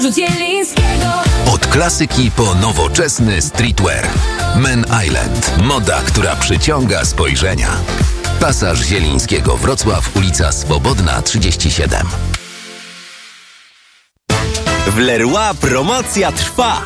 Od klasyki po nowoczesny streetwear. Men Island. Moda, która przyciąga spojrzenia. Pasaż Zielińskiego, Wrocław, ulica Swobodna 37. W Leroy promocja trwa!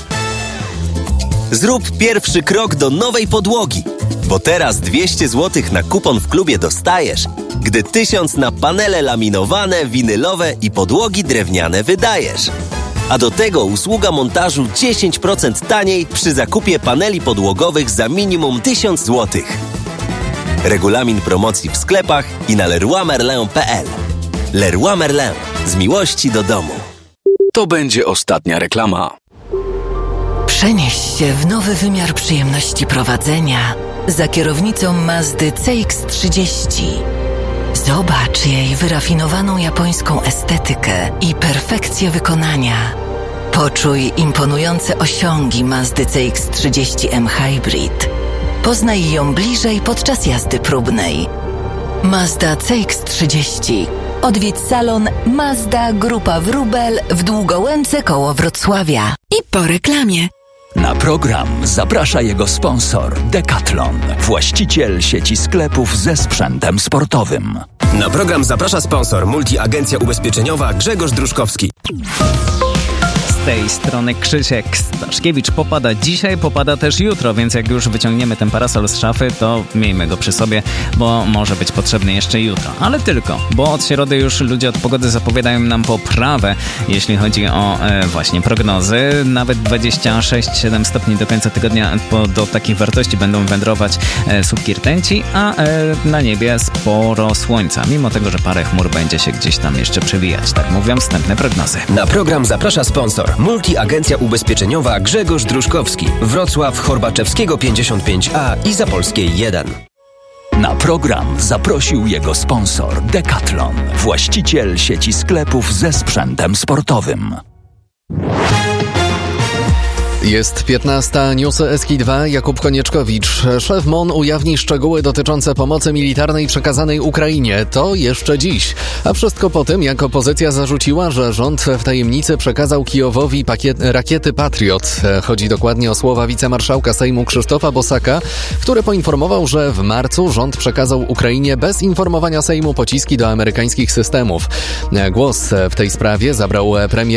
Zrób pierwszy krok do nowej podłogi, bo teraz 200 zł na kupon w klubie dostajesz, gdy 1000 na panele laminowane, winylowe i podłogi drewniane wydajesz. A do tego usługa montażu 10% taniej przy zakupie paneli podłogowych za minimum 1000 zł. Regulamin promocji w sklepach i na leroymerlin.pl. Leroy Merlin. Z miłości do domu. To będzie ostatnia reklama. Przenieś się w nowy wymiar przyjemności prowadzenia za kierownicą Mazdy CX-30. Zobacz jej wyrafinowaną japońską estetykę i perfekcję wykonania. Poczuj imponujące osiągi Mazdy CX-30 M Hybrid. Poznaj ją bliżej podczas jazdy próbnej. Mazda CX-30. Odwiedź salon Mazda Grupa Wróbel w Długołęce koło Wrocławia. I po reklamie. Na program zaprasza jego sponsor Decathlon, właściciel sieci sklepów ze sprzętem sportowym. Na program zaprasza sponsor Multiagencja Ubezpieczeniowa Grzegorz Druszkowski. Z tej strony Krzysiek Staszkiewicz. Popada dzisiaj, popada też jutro, więc jak już wyciągniemy ten parasol z szafy, to miejmy go przy sobie, bo może być potrzebny jeszcze jutro. Ale tylko, bo od środy już ludzie od pogody zapowiadają nam poprawę, jeśli chodzi o właśnie prognozy. Nawet 26-7 stopni do końca tygodnia do takich wartości będą wędrować słupki rtęci, a na niebie sporo słońca, mimo tego, że parę chmur będzie się gdzieś tam jeszcze przewijać. Tak mówią wstępne prognozy. Na program zaprasza sponsor Multiagencja Ubezpieczeniowa Grzegorz Druszkowski. Wrocław, Horbaczewskiego 55A i Zapolskiej 1. Na program zaprosił jego sponsor Decathlon, właściciel sieci sklepów ze sprzętem sportowym. Jest 15. Newsy SK2. Jakub Konieczkowicz. Szef MON ujawni szczegóły dotyczące pomocy militarnej przekazanej Ukrainie. To jeszcze dziś. A wszystko po tym, jak opozycja zarzuciła, że rząd w tajemnicy przekazał Kijowowi rakiety Patriot. Chodzi dokładnie o słowa wicemarszałka Sejmu Krzysztofa Bosaka, który poinformował, że w marcu rząd przekazał Ukrainie bez informowania Sejmu pociski do amerykańskich systemów. Głos w tej sprawie zabrał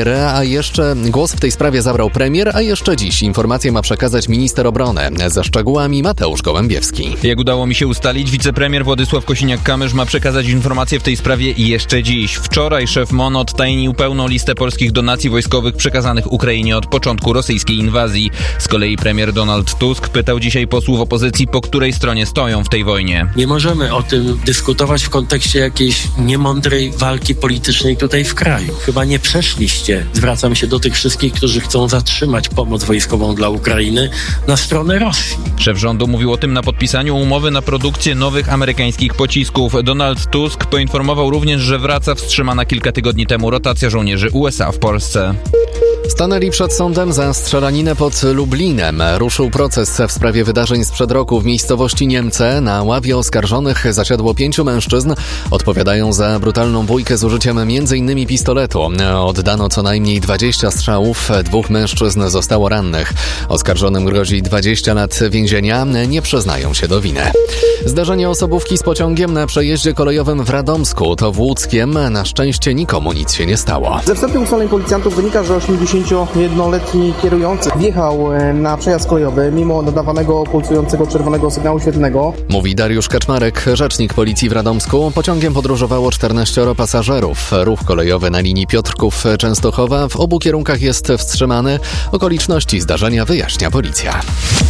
premier, a jeszcze dziś informację ma przekazać minister obrony. Ze szczegółami Mateusz Gołębiewski. Jak udało mi się ustalić, wicepremier Władysław Kosiniak-Kamysz ma przekazać informację w tej sprawie jeszcze dziś. Wczoraj szef MON odtajnił pełną listę polskich donacji wojskowych przekazanych Ukrainie od początku rosyjskiej inwazji. Z kolei premier Donald Tusk pytał dzisiaj posłów opozycji, po której stronie stoją w tej wojnie. Nie możemy o tym dyskutować w kontekście jakiejś niemądrej walki politycznej tutaj w kraju. Chyba nie przeszliście, zwracam się do tych wszystkich, którzy chcą zatrzymać pomoc wojskową dla Ukrainy, na stronę Rosji. Szef rządu mówił o tym na podpisaniu umowy na produkcję nowych amerykańskich pocisków. Donald Tusk poinformował również, że wraca wstrzymana kilka tygodni temu rotacja żołnierzy USA w Polsce. Stanęli przed sądem za strzelaninę pod Lublinem. Ruszył proces w sprawie wydarzeń sprzed roku w miejscowości Niemce. Na ławie oskarżonych zasiadło 5 mężczyzn. Odpowiadają za brutalną bójkę z użyciem m.in. pistoletu. Oddano co najmniej 20 strzałów. 2 mężczyzn zostało rannych. Oskarżonym grozi 20 lat więzienia. Nie przyznają się do winy. Zdarzenie osobówki z pociągiem na przejeździe kolejowym w Radomsku. To w Łódzkiem. Na szczęście nikomu nic się nie stało. Ze wstępnych ustaleń policjantów wynika, że 81-letni kierujący wjechał na przejazd kolejowy mimo nadawanego pulsującego czerwonego sygnału świetlnego. Mówi Dariusz Kaczmarek, rzecznik policji w Radomsku. Pociągiem podróżowało 14 pasażerów. Ruch kolejowy na linii Piotrków-Częstochowa w obu kierunkach jest wstrzymany. Okoliczności zdarzenia wyjaśnia policja.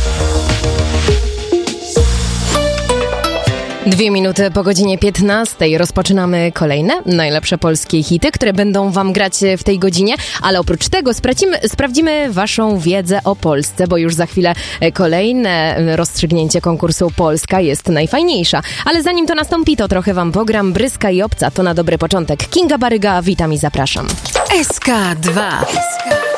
2 minuty po godzinie 15 rozpoczynamy kolejne najlepsze polskie hity, które będą wam grać w tej godzinie, ale oprócz tego sprawdzimy waszą wiedzę o Polsce, bo już za chwilę kolejne rozstrzygnięcie konkursu Polska jest najfajniejsza. Ale zanim to nastąpi, to trochę wam pogram Bryska i Obca. To na dobry początek. Kinga Baryga, witam i zapraszam. SK2.